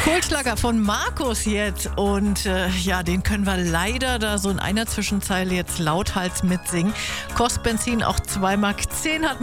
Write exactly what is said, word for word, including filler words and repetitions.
Kultschlager von Markus jetzt und äh, ja, den können wir leider da so in einer Zwischenzeile jetzt lauthals mitsingen. Kostet Benzin auch zwei Mark zehn, hat